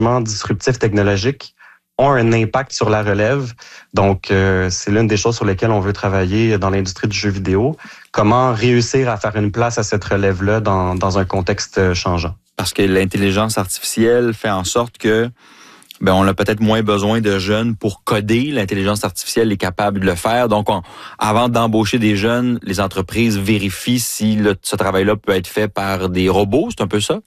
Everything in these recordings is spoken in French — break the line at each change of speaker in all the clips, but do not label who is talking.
disruptifs technologiques ont un impact sur la relève. Donc, c'est l'une des choses sur lesquelles on veut travailler dans l'industrie du jeu vidéo. Comment réussir à faire une place à cette relève-là dans un contexte changeant?
Parce que l'intelligence artificielle fait en sorte que on a peut-être moins besoin de jeunes pour coder. L'intelligence artificielle est capable de le faire. Donc, avant d'embaucher des jeunes, les entreprises vérifient si ce travail-là peut être fait par des robots. C'est un peu ça?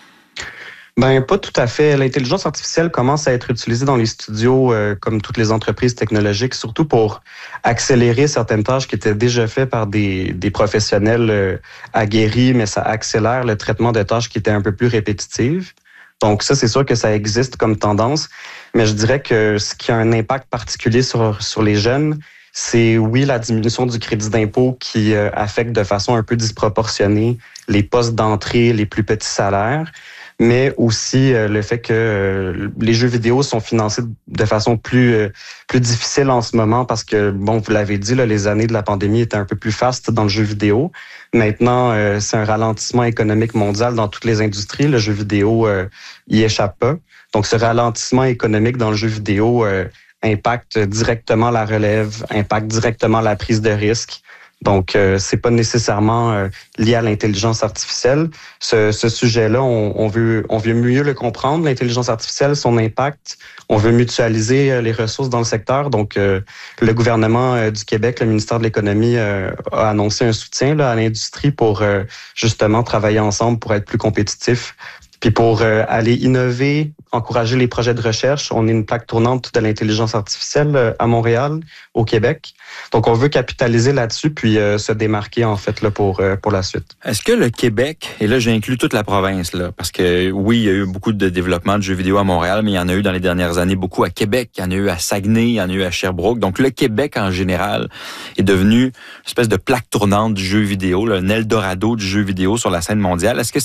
Pas tout à fait. L'intelligence artificielle commence à être utilisée dans les studios comme toutes les entreprises technologiques, surtout pour accélérer certaines tâches qui étaient déjà faites par des professionnels aguerris, mais ça accélère le traitement de tâches qui étaient un peu plus répétitives. Donc ça, c'est sûr que ça existe comme tendance, mais je dirais que ce qui a un impact particulier sur les jeunes, c'est oui la diminution du crédit d'impôt qui affecte de façon un peu disproportionnée les postes d'entrée, les plus petits salaires, mais aussi le fait que les jeux vidéo sont financés de façon plus difficile en ce moment parce que, vous l'avez dit, là, les années de la pandémie étaient un peu plus fastes dans le jeu vidéo. Maintenant, c'est un ralentissement économique mondial dans toutes les industries. Le jeu vidéo y échappe pas. Donc, ce ralentissement économique dans le jeu vidéo impacte directement la relève, impacte directement la prise de risque. Donc, c'est pas nécessairement lié à l'intelligence artificielle. Ce sujet-là, on veut mieux le comprendre, l'intelligence artificielle, son impact. On veut mutualiser les ressources dans le secteur. Donc, le gouvernement du Québec, le ministère de l'Économie a annoncé un soutien à l'industrie pour justement travailler ensemble pour être plus compétitifs. Puis pour aller innover, encourager les projets de recherche, on est une plaque tournante de l'intelligence artificielle à Montréal, au Québec. Donc, on veut capitaliser là-dessus puis se démarquer, en fait, là, pour la suite.
Est-ce que le Québec, et là, j'inclus toute la province, là, parce que oui, il y a eu beaucoup de développement de jeux vidéo à Montréal, mais il y en a eu dans les dernières années beaucoup à Québec, il y en a eu à Saguenay, il y en a eu à Sherbrooke. Donc, le Québec, en général, est devenu une espèce de plaque tournante du jeu vidéo, là, un Eldorado du jeu vidéo sur la scène mondiale. Est-ce que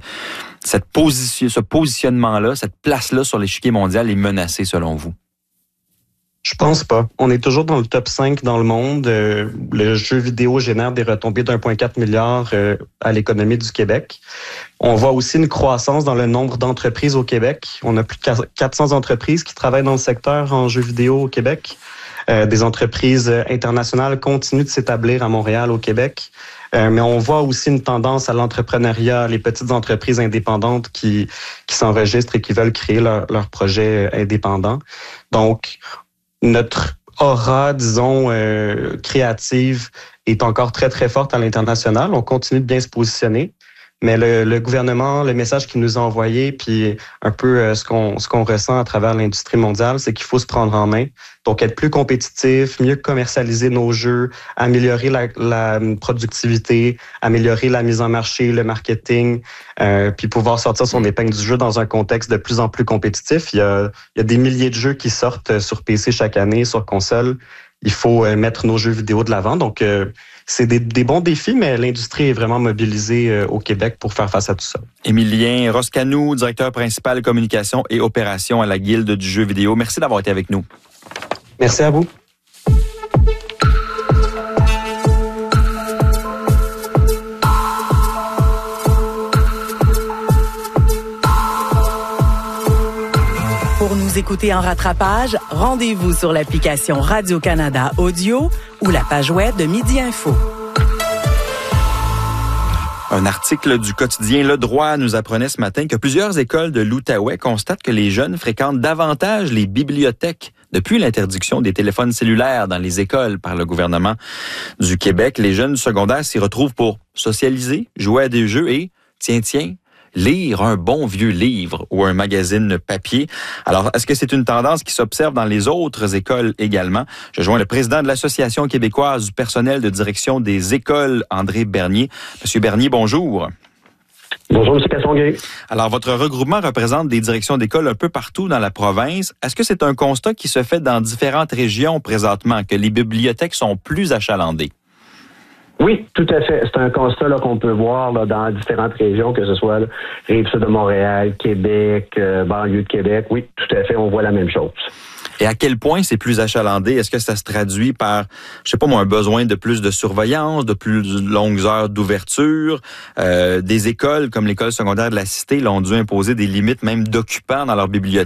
ce positionnement-là, cette place-là sur l'échiquier mondial est menacée, selon vous?
Je pense pas. On est toujours dans le top 5 dans le monde. Le jeu vidéo génère des retombées d'1,4 milliard à l'économie du Québec. On voit aussi une croissance dans le nombre d'entreprises au Québec. On a plus de 400 entreprises qui travaillent dans le secteur en jeux vidéo au Québec. Des entreprises internationales continuent de s'établir à Montréal, au Québec. Mais on voit aussi une tendance à l'entrepreneuriat, les petites entreprises indépendantes qui s'enregistrent et qui veulent créer leur projet indépendant. Donc, notre aura, disons, créative est encore très, très forte à l'international. On continue de bien se positionner. Mais le gouvernement, le message qu'il nous a envoyé, puis un peu ce qu'on ressent à travers l'industrie mondiale, c'est qu'il faut se prendre en main. Donc, être plus compétitif, mieux commercialiser nos jeux, améliorer la productivité, améliorer la mise en marché, le marketing, puis pouvoir sortir son épingle du jeu dans un contexte de plus en plus compétitif. Il y a des milliers de jeux qui sortent sur PC chaque année, sur console. Il faut mettre nos jeux vidéo de l'avant. Donc, c'est des bons défis, mais l'industrie est vraiment mobilisée au Québec pour faire face à tout ça.
Émilien Roscanou, directeur principal communication et opération à la Guilde du jeu vidéo. Merci d'avoir été avec nous.
Merci à vous.
Pour nous écouter en rattrapage, rendez-vous sur l'application Radio-Canada Audio ou la page web de Midi Info.
Un article du quotidien Le Droit nous apprenait ce matin que plusieurs écoles de l'Outaouais constatent que les jeunes fréquentent davantage les bibliothèques depuis l'interdiction des téléphones cellulaires dans les écoles par le gouvernement du Québec. Les jeunes du secondaire s'y retrouvent pour socialiser, jouer à des jeux et, tiens, lire un bon vieux livre ou un magazine papier. Alors, est-ce que c'est une tendance qui s'observe dans les autres écoles également? Je joins le président de l'Association québécoise du personnel de direction des écoles, André Bernier. Monsieur Bernier, bonjour.
Bonjour, M. Castonguay.
Alors, votre regroupement représente des directions d'école un peu partout dans la province. Est-ce que c'est un constat qui se fait dans différentes régions présentement, que les bibliothèques sont plus achalandées?
Oui, tout à fait. C'est un constat qu'on peut voir dans différentes régions, que ce soit Rive-Sud de Montréal, Québec, banlieue de Québec. Oui, tout à fait, on voit la même chose.
Et à quel point c'est plus achalandé? Est-ce que ça se traduit par, un besoin de plus de surveillance, de plus longues heures d'ouverture? Des écoles comme l'école secondaire de la Cité ont dû imposer des limites même d'occupants dans leur bibliothèque.